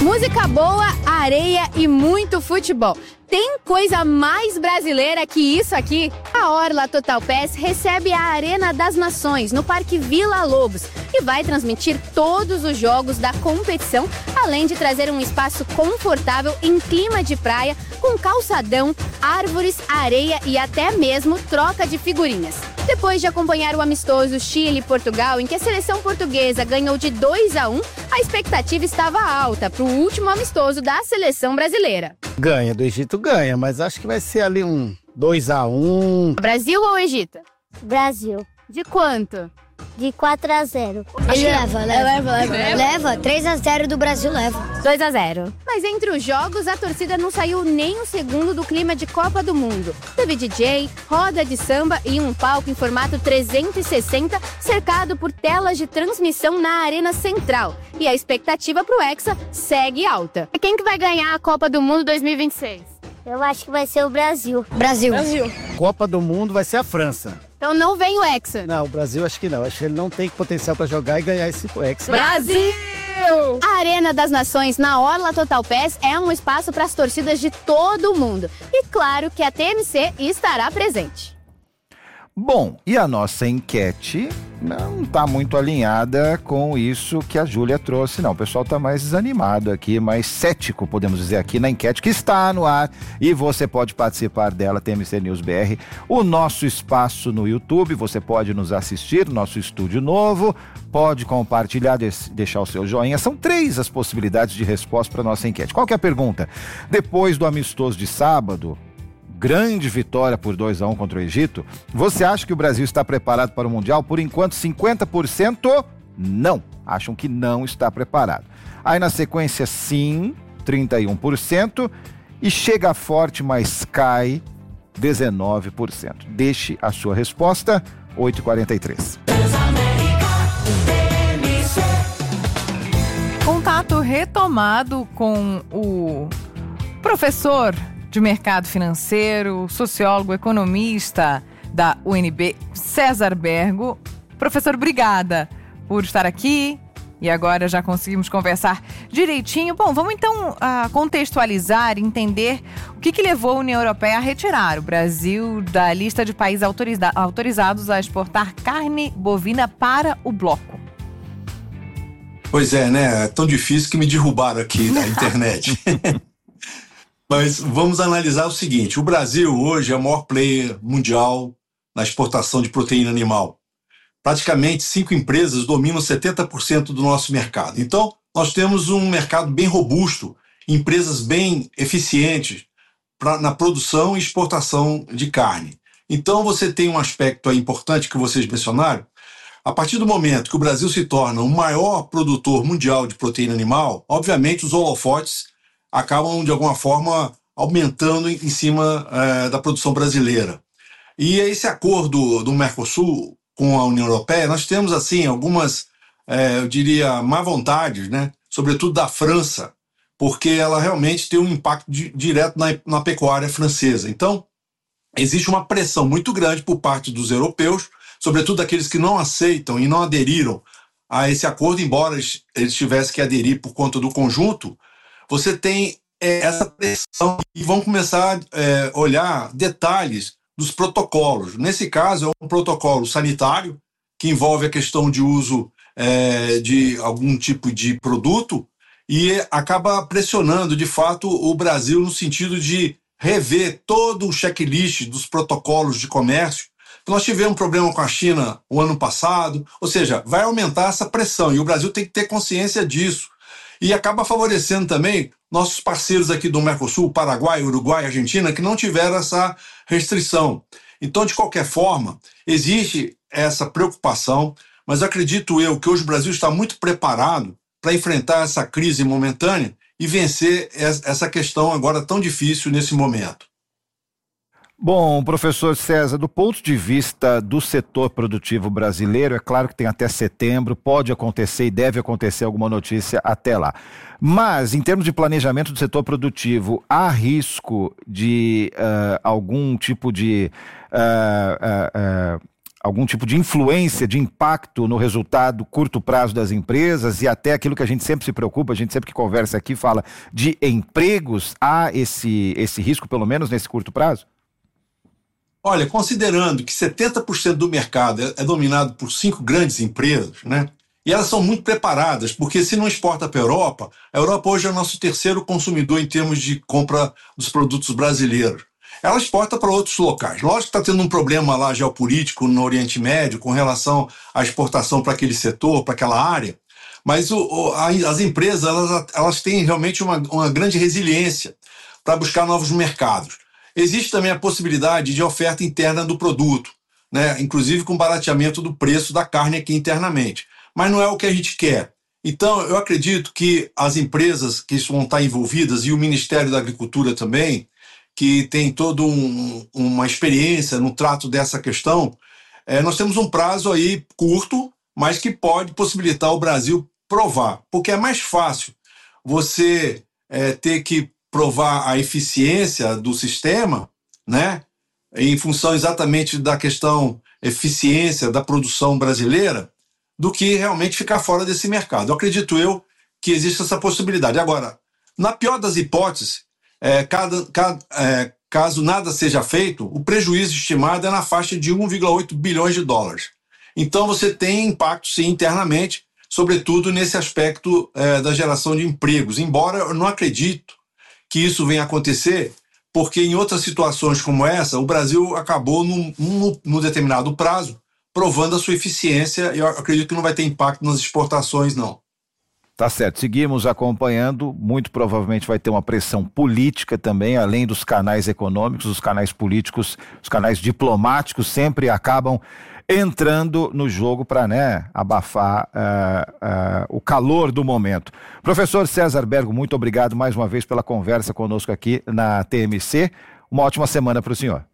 Música boa, areia e muito futebol. Tem coisa mais brasileira que isso aqui? A Orla Total Pass recebe a Arena das Nações, no Parque Vila Lobos, e vai transmitir todos os jogos da competição, além de trazer um espaço confortável em clima de praia, com calçadão, árvores, areia e até mesmo troca de figurinhas. Depois de acompanhar o amistoso Chile-Portugal, em que a seleção portuguesa ganhou de 2-1, a expectativa estava alta para o último amistoso da seleção brasileira. Ganha, do Egito ganha, mas acho que vai ser ali um 2-1. Brasil ou Egito? Brasil. De quanto? De 4-0. Ele leva. 3-0 do Brasil leva. 2-0. Mas entre os jogos, a torcida não saiu nem um segundo do clima de Copa do Mundo. Teve DJ, roda de samba e um palco em formato 360, cercado por telas de transmissão na Arena Central. E a expectativa pro Hexa segue alta. E quem que vai ganhar a Copa do Mundo 2026? Eu acho que vai ser o Brasil. Brasil. Copa do Mundo vai ser a França. Então não vem o Hexa. Não, o Brasil acho que não. Acho que ele não tem potencial para jogar e ganhar esse Hexa. Brasil! A Arena das Nações na Orla Total Pass é um espaço para as torcidas de todo o mundo. E claro que a TMC estará presente. Bom, e a nossa enquete não está muito alinhada com isso que a Júlia trouxe, não. O pessoal está mais desanimado aqui, mais cético, podemos dizer, aqui na enquete que está no ar e você pode participar dela, TMC News BR, o nosso espaço no YouTube, você pode nos assistir, nosso estúdio novo, pode compartilhar, deixar o seu joinha. São 3 as possibilidades de resposta para a nossa enquete. Qual que é a pergunta? Depois do amistoso de sábado, grande vitória por 2-1 contra o Egito, você acha que o Brasil está preparado para o Mundial? Por enquanto, 50% não. Acham que não está preparado. Aí na sequência, sim, 31%. E chega forte, mas cai, 19%. Deixe a sua resposta, 8h43. Contato retomado com o professor de mercado financeiro, sociólogo, economista da UNB, César Bergo. Professor, obrigada por estar aqui e agora já conseguimos conversar direitinho. Bom, vamos então contextualizar, entender o que levou a União Europeia a retirar o Brasil da lista de países autorizados a exportar carne bovina para o bloco. Pois é, né? É tão difícil que me derrubaram aqui na internet. Mas vamos analisar o seguinte, o Brasil hoje é o maior player mundial na exportação de proteína animal. Praticamente 5 empresas dominam 70% do nosso mercado. Então, nós temos um mercado bem robusto, empresas bem eficientes na produção e exportação de carne. Então, você tem um aspecto aí importante que vocês mencionaram. A partir do momento que o Brasil se torna o maior produtor mundial de proteína animal, obviamente os holofotes acabam, de alguma forma, aumentando em cima da produção brasileira. E esse acordo do Mercosul com a União Europeia, nós temos, assim, algumas, eu diria, má vontades, né? Sobretudo da França, porque ela realmente tem um impacto direto na pecuária francesa. Então, existe uma pressão muito grande por parte dos europeus, sobretudo aqueles que não aceitam e não aderiram a esse acordo, embora eles tivessem que aderir por conta do conjunto. Você tem essa pressão e vão começar a olhar detalhes dos protocolos. Nesse caso, é um protocolo sanitário que envolve a questão de uso de algum tipo de produto e acaba pressionando, de fato, o Brasil no sentido de rever todo o checklist dos protocolos de comércio. Nós tivemos um problema com a China o ano passado, ou seja, vai aumentar essa pressão e o Brasil tem que ter consciência disso. E acaba favorecendo também nossos parceiros aqui do Mercosul, Paraguai, Uruguai, Argentina, que não tiveram essa restrição. Então, de qualquer forma, existe essa preocupação, mas acredito eu que hoje o Brasil está muito preparado para enfrentar essa crise momentânea e vencer essa questão agora tão difícil nesse momento. Bom, professor César, do ponto de vista do setor produtivo brasileiro, é claro que tem até setembro, pode acontecer e deve acontecer alguma notícia até lá. Mas, em termos de planejamento do setor produtivo, há risco de algum tipo de algum tipo de influência, de impacto no resultado curto prazo das empresas e até aquilo que a gente sempre se preocupa, a gente sempre que conversa aqui fala de empregos, há esse risco pelo menos nesse curto prazo? Olha, considerando que 70% do mercado é dominado por 5 grandes empresas, né? E elas são muito preparadas, porque se não exporta para a Europa hoje é o nosso terceiro consumidor em termos de compra dos produtos brasileiros. Ela exporta para outros locais. Lógico que está tendo um problema lá geopolítico no Oriente Médio com relação à exportação para aquele setor, para aquela área, mas as empresas elas têm realmente uma grande resiliência para buscar novos mercados. Existe também a possibilidade de oferta interna do produto, né? Inclusive com barateamento do preço da carne aqui internamente. Mas não é o que a gente quer. Então, eu acredito que as empresas que vão estar envolvidas e o Ministério da Agricultura também, que tem toda uma experiência no trato dessa questão, nós temos um prazo aí curto, mas que pode possibilitar o Brasil provar. Porque é mais fácil você ter que provar a eficiência do sistema, né, em função exatamente da questão eficiência da produção brasileira, do que realmente ficar fora desse mercado. Eu acredito que existe essa possibilidade. Agora, na pior das hipóteses, caso nada seja feito, o prejuízo estimado é na faixa de 1,8 bilhões de dólares. Então você tem impacto, sim, internamente, sobretudo nesse aspecto da geração de empregos, embora eu não acredito que isso venha acontecer, porque em outras situações como essa, o Brasil acabou, num determinado prazo, provando a sua eficiência, e eu acredito que não vai ter impacto nas exportações, não. Tá certo, seguimos acompanhando, muito provavelmente vai ter uma pressão política também, além dos canais econômicos, os canais políticos, os canais diplomáticos sempre acabam entrando no jogo para, né, abafar o calor do momento. Professor César Bergo, muito obrigado mais uma vez pela conversa conosco aqui na TMC. Uma ótima semana para o senhor.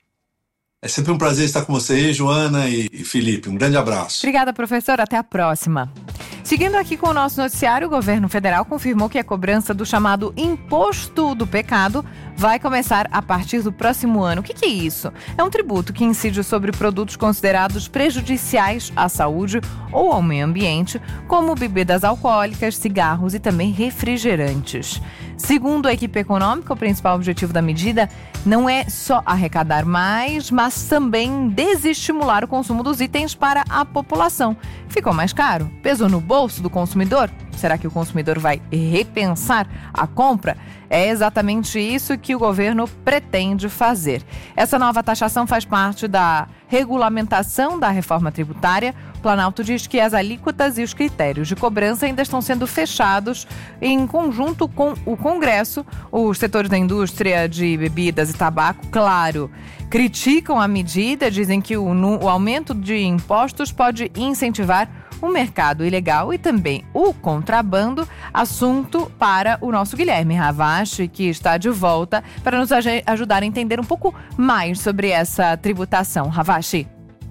É sempre um prazer estar com vocês, Joana e Felipe. Um grande abraço. Obrigada, professor. Até a próxima. Seguindo aqui com o nosso noticiário, o governo federal confirmou que a cobrança do chamado Imposto do Pecado vai começar a partir do próximo ano. O que é isso? É um tributo que incide sobre produtos considerados prejudiciais à saúde ou ao meio ambiente, como bebidas alcoólicas, cigarros e também refrigerantes. Segundo a equipe econômica, o principal objetivo da medida não é só arrecadar mais, mas também desestimular o consumo dos itens para a população. Ficou mais caro? Pesou no bolso do consumidor? Será que o consumidor vai repensar a compra? É exatamente isso que o governo pretende fazer. Essa nova taxação faz parte da regulamentação da reforma tributária. O Planalto diz que as alíquotas e os critérios de cobrança ainda estão sendo fechados em conjunto com o Congresso. Os setores da indústria de bebidas e tabaco, claro, criticam a medida, dizem que o aumento de impostos pode incentivar o mercado ilegal e também o contrabando, assunto para o nosso Guilherme Ravache, que está de volta para nos ajudar a entender um pouco mais sobre essa tributação. Ravache.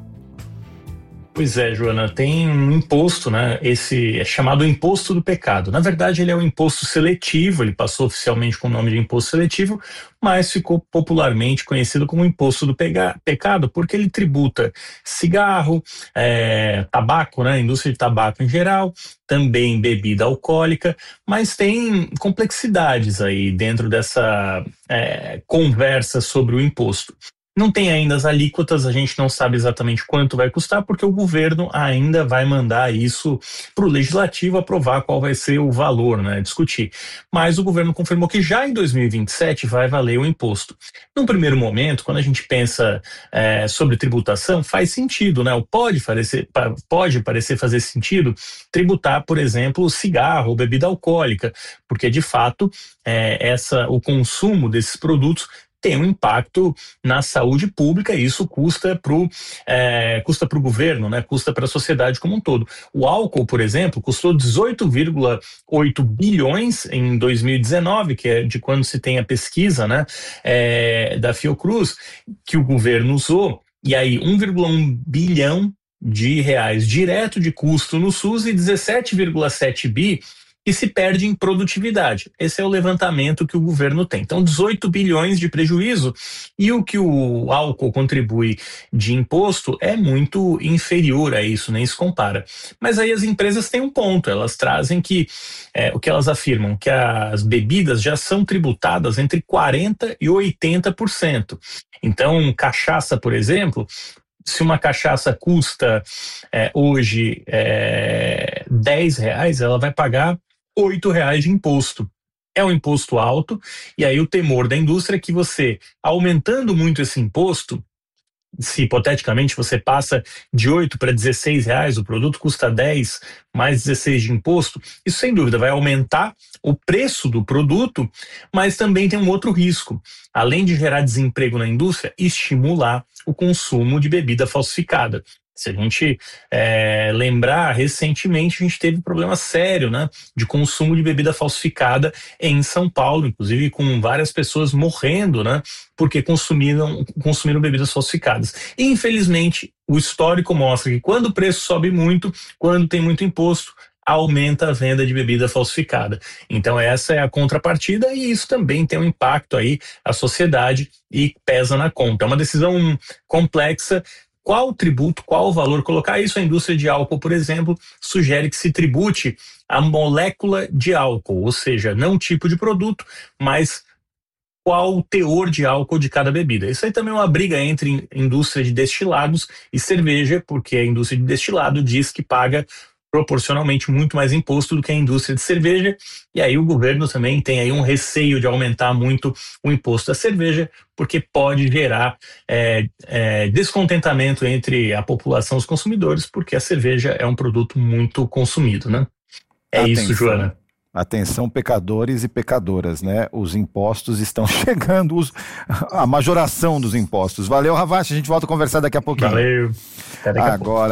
Pois é, Joana, tem um imposto, né? Esse é chamado Imposto do Pecado. Na verdade, ele é um imposto seletivo, ele passou oficialmente com o nome de imposto seletivo, mas ficou popularmente conhecido como Imposto do Pecado, porque ele tributa cigarro, tabaco, né? Indústria de tabaco em geral, também bebida alcoólica, mas tem complexidades aí dentro dessa conversa sobre o imposto. Não tem ainda as alíquotas, a gente não sabe exatamente quanto vai custar, porque o governo ainda vai mandar isso para o legislativo aprovar qual vai ser o valor, né, discutir. Mas o governo confirmou que já em 2027 vai valer o imposto. Num primeiro momento, quando a gente pensa sobre tributação, faz sentido, né? Pode parecer fazer sentido tributar, por exemplo, o cigarro ou bebida alcoólica, porque de fato o consumo desses produtos tem um impacto na saúde pública e isso custa para o governo, né? Custa para a sociedade como um todo. O álcool, por exemplo, custou 18,8 bilhões em 2019, que é de quando se tem a pesquisa, né? Da Fiocruz, que o governo usou, e aí 1,1 bilhão de reais direto de custo no SUS e 17,7 bi que se perde em produtividade. Esse é o levantamento que o governo tem. Então, 18 bilhões de prejuízo, e o que o álcool contribui de imposto é muito inferior a isso, nem se compara. Mas aí as empresas têm um ponto, elas trazem que, o que elas afirmam, que as bebidas já são tributadas entre 40% e 80%. Então, cachaça, por exemplo, se uma cachaça custa hoje R$10, ela vai pagar R$8 de imposto. É um imposto alto, e aí o temor da indústria é que você, aumentando muito esse imposto, se hipoteticamente você passa de R$8 para R$16, o produto custa 10 mais 16 de imposto, isso sem dúvida vai aumentar o preço do produto, mas também tem um outro risco. Além de gerar desemprego na indústria, estimular o consumo de bebida falsificada. Se a gente lembrar, recentemente a gente teve um problema sério, né, de consumo de bebida falsificada em São Paulo, inclusive com várias pessoas morrendo, né, porque consumiram bebidas falsificadas. E, infelizmente, o histórico mostra que quando o preço sobe muito, quando tem muito imposto, aumenta a venda de bebida falsificada. Então essa é a contrapartida, e isso também tem um impacto aí à sociedade e pesa na conta. É uma decisão complexa. Qual tributo, qual valor colocar isso? A indústria de álcool, por exemplo, sugere que se tribute a molécula de álcool, ou seja, não o tipo de produto, mas qual o teor de álcool de cada bebida. Isso aí também é uma briga entre indústria de destilados e cerveja, porque a indústria de destilado diz que paga proporcionalmente muito mais imposto do que a indústria de cerveja, e aí o governo também tem aí um receio de aumentar muito o imposto da cerveja, porque pode gerar descontentamento entre a população e os consumidores, porque a cerveja é um produto muito consumido, né? Atenção. Isso, Joana. Atenção, pecadores e pecadoras, né? Os impostos estão chegando, a majoração dos impostos. Valeu, Ravache, a gente volta a conversar daqui a pouquinho. Valeu. Agora,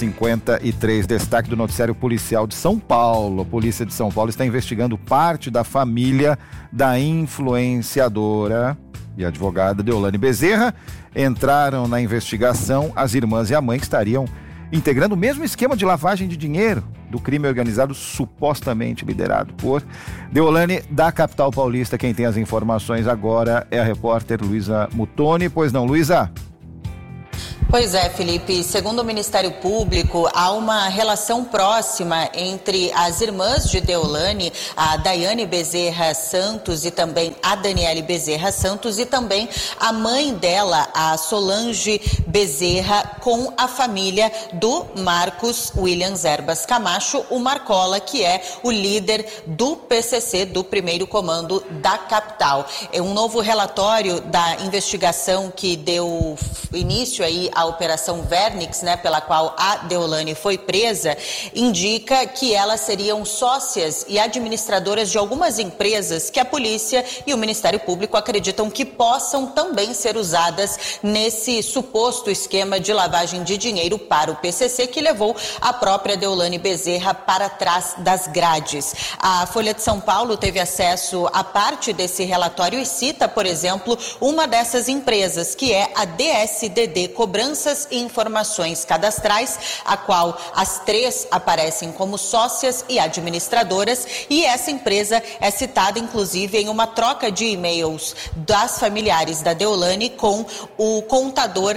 8h53, destaque do noticiário policial de São Paulo. A polícia de São Paulo está investigando parte da família da influenciadora e advogada Deolane Bezerra. Entraram na investigação as irmãs e a mãe, que estariam integrando o mesmo esquema de lavagem de dinheiro do crime organizado supostamente liderado por Deolane, da capital paulista. Quem tem as informações agora é a repórter Luísa Muttoni. Pois não, Luísa? Pois é, Felipe. Segundo o Ministério Público, há uma relação próxima entre as irmãs de Deolane, a Daiane Bezerra Santos e também a Daniele Bezerra Santos, e também a mãe dela, a Solange Bezerra, com a família do Marcos Williams Erbas Camacho, o Marcola, que é o líder do PCC, do primeiro comando da capital. É um novo relatório da investigação que deu início aí à Operação Vernix, né, pela qual a Deolane foi presa, indica que elas seriam sócias e administradoras de algumas empresas que a polícia e o Ministério Público acreditam que possam também ser usadas nesse suposto esquema de lavagem de dinheiro para o PCC, que levou a própria Deolane Bezerra para trás das grades. A Folha de São Paulo teve acesso a parte desse relatório e cita, por exemplo, uma dessas empresas, que é a DSDD Cobranças e Informações Cadastrais, a qual as três aparecem como sócias e administradoras, e essa empresa é citada inclusive em uma troca de e-mails das familiares da Deolane com o contador,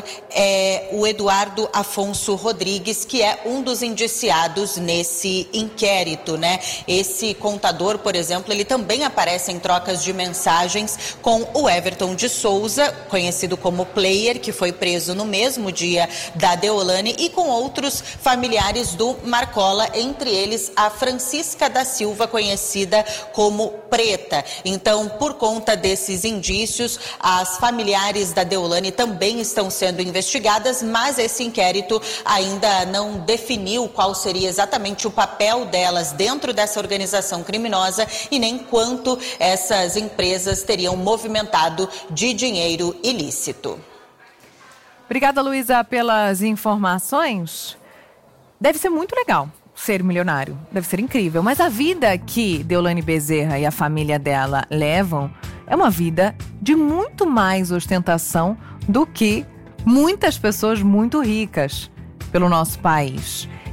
o Eduardo Afonso Rodrigues, que é um dos indiciados nesse inquérito, né? Esse contador, por exemplo, ele também aparece em trocas de mensagens com o Everton de Souza, conhecido como Player, que foi preso no mesmo dia da Deolane, e com outros familiares do Marcola, entre eles a Francisca da Silva, conhecida como Preta. Então, por conta desses indícios, as familiares da Deolane também estão sendo investigadas, mas esse inquérito ainda não definiu qual seria exatamente o papel delas dentro dessa organização criminosa e nem quanto essas empresas teriam movimentado de dinheiro ilícito. Obrigada, Luísa, pelas informações. Deve ser muito legal ser milionário, deve ser incrível, mas a vida que Deolane Bezerra e a família dela levam é uma vida de muito mais ostentação do que muitas pessoas muito ricas pelo nosso país.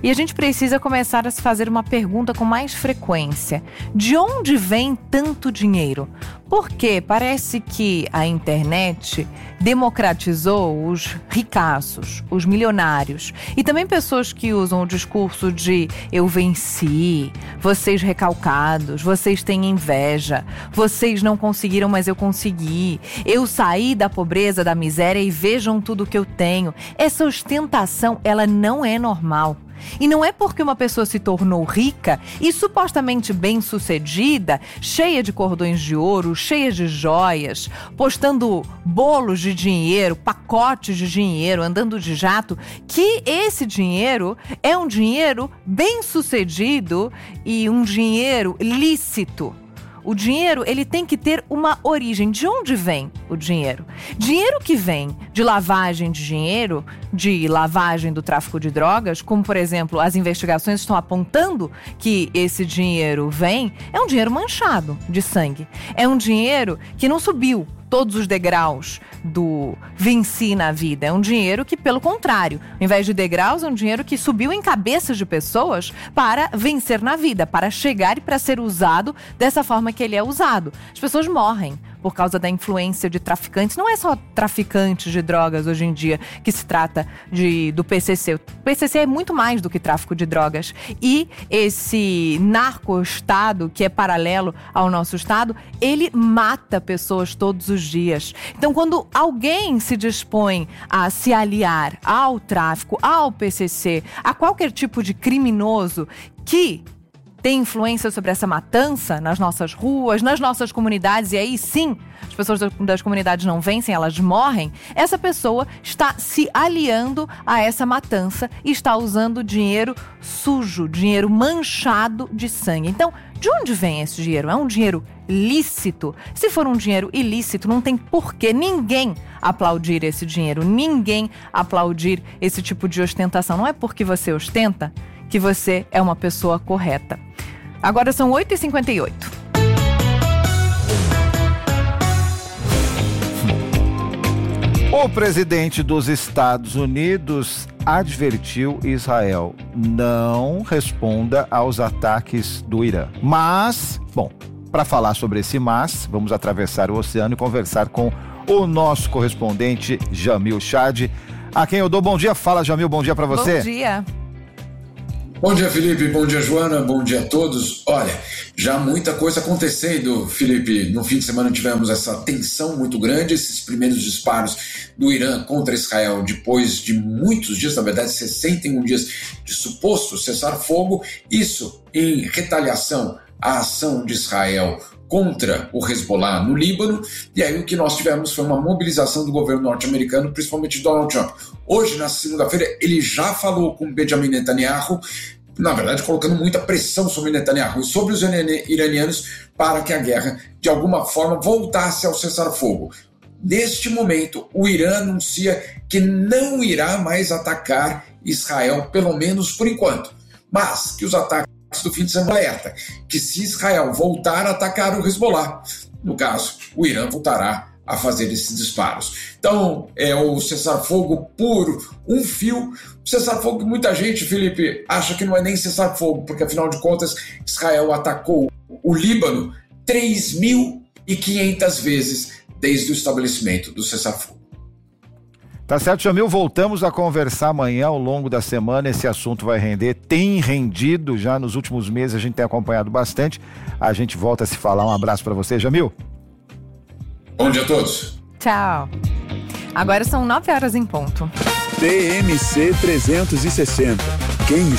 E a gente precisa começar a se fazer uma pergunta com mais frequência. De onde vem tanto dinheiro? Porque parece que a internet democratizou os ricaços, os milionários. E também pessoas que usam o discurso de eu venci, vocês recalcados, vocês têm inveja, vocês não conseguiram, mas eu consegui. Eu saí da pobreza, da miséria e vejam tudo que eu tenho. Essa ostentação, ela não é normal. E não é porque uma pessoa se tornou rica e supostamente bem-sucedida, cheia de cordões de ouro, cheia de joias, postando bolos de dinheiro, pacotes de dinheiro, andando de jato, que esse dinheiro é um dinheiro bem-sucedido e um dinheiro lícito. O dinheiro, ele tem que ter uma origem. De onde vem o dinheiro? Dinheiro que vem de lavagem de dinheiro, de lavagem do tráfico de drogas, como, por exemplo, as investigações estão apontando que esse dinheiro vem, é um dinheiro manchado de sangue. É um dinheiro que não subiu todos os degraus do venci na vida. É um dinheiro que, pelo contrário, ao invés de degraus, é um dinheiro que subiu em cabeças de pessoas para vencer na vida, para chegar e para ser usado dessa forma que ele é usado. As pessoas morrem por causa da influência de traficantes. Não é só traficantes de drogas hoje em dia que se trata do PCC. O PCC é muito mais do que tráfico de drogas. E esse narco-estado, que é paralelo ao nosso estado, ele mata pessoas todos os dias. Então, quando alguém se dispõe a se aliar ao tráfico, ao PCC, a qualquer tipo de criminoso que tem influência sobre essa matança nas nossas ruas, nas nossas comunidades, e aí sim, as pessoas das comunidades não vencem, elas morrem, essa pessoa está se aliando a essa matança e está usando dinheiro sujo, dinheiro manchado de sangue. Então, de onde vem esse dinheiro? É um dinheiro lícito? Se for um dinheiro ilícito, não tem porquê ninguém aplaudir esse dinheiro, ninguém aplaudir esse tipo de ostentação. Não é porque você ostenta que você é uma pessoa correta. Agora são 8h58. O presidente dos Estados Unidos advertiu Israel: não responda aos ataques do Irã. Mas, bom, para falar sobre esse mas, vamos atravessar o oceano e conversar com o nosso correspondente Jamil Chad, a quem eu dou bom dia. Fala, Jamil, bom dia para você. Bom dia. Bom dia, Felipe. Bom dia, Joana. Bom dia a todos. Olha, já muita coisa acontecendo, Felipe. No fim de semana tivemos essa tensão muito grande, esses primeiros disparos do Irã contra Israel, depois de muitos dias, na verdade 61 dias de suposto cessar-fogo, isso em retaliação à ação de Israel contra o Hezbollah no Líbano, e aí o que nós tivemos foi uma mobilização do governo norte-americano, principalmente de Donald Trump. Hoje, na segunda-feira, ele já falou com Benjamin Netanyahu, na verdade colocando muita pressão sobre Netanyahu e sobre os iranianos para que a guerra, de alguma forma, voltasse ao cessar-fogo. Neste momento, o Irã anuncia que não irá mais atacar Israel, pelo menos por enquanto, mas que os ataques do fim de semana alerta que se Israel voltar a atacar o Hezbollah, no caso, o Irã voltará a fazer esses disparos. Então, é o cessar-fogo por um fio, cessar-fogo que muita gente, Felipe, acha que não é nem cessar-fogo, porque afinal de contas, Israel atacou o Líbano 3.500 vezes desde o estabelecimento do cessar-fogo. Tá certo, Jamil, voltamos a conversar amanhã ao longo da semana, esse assunto vai render, tem rendido já nos últimos meses, a gente tem acompanhado bastante, a gente volta a se falar, um abraço para você, Jamil. Bom dia a todos. Tchau. Agora são 9 horas em ponto. TMC 360. Quem